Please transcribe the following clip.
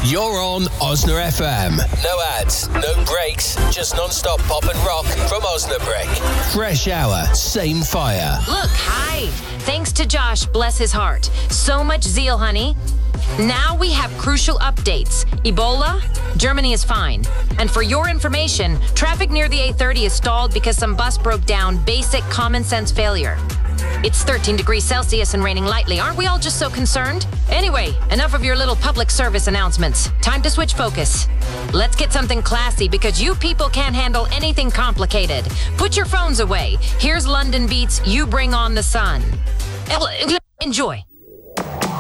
You're on Osna FM. No ads, no breaks, just non-stop pop and rock from Osnabrück. Fresh hour, same fire. Look, hi. Thanks to Josh, bless his heart. So much zeal, honey. Now we have crucial updates. Ebola, Germany is fine. And for your information, traffic near the A30 is stalled because some bus broke down. Basic common sense failure. It's 13 degrees Celsius and raining lightly. Aren't we all just so concerned? Anyway, enough of your little public service announcements. Time to switch focus. Let's get something classy because you people can't handle anything complicated. Put your phones away. Here's London Beats, You Bring on the Sun. Enjoy.